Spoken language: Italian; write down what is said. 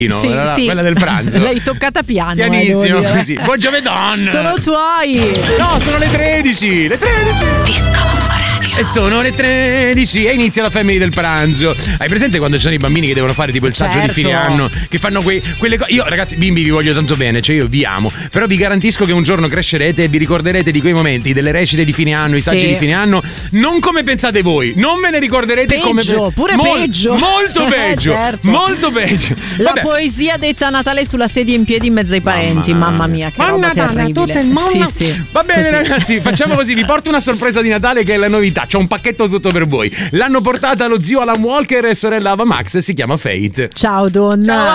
Sì. Quella del pranzo. L'hai toccata piano. Pianissimo, così. Buon giovedì. Sono tuoi. No, sono le 13. Le 13. Disco Radio. E sono le 13 e inizia la family del pranzo. Hai presente quando ci sono i bambini che devono fare tipo il saggio di fine anno, che fanno quelle cose? Io, ragazzi, bimbi, vi voglio tanto bene, cioè io vi amo, però vi garantisco che un giorno crescerete e vi ricorderete di quei momenti, delle recite di fine anno, i saggi di fine anno, non come pensate voi, non ve ne ricorderete peggio, come peggio. Molto peggio. Certo. Molto peggio. La poesia detta a Natale sulla sedia in piedi in mezzo ai parenti. Mamma mia, che roba terribile. Sì. Va bene, ragazzi, facciamo così, vi porto una sorpresa di Natale che è la novità. C'ho un pacchetto tutto per voi. L'hanno portata lo zio Alan Walker e sorella Ava Max, si chiama Fate. Ciao donna. Ciao.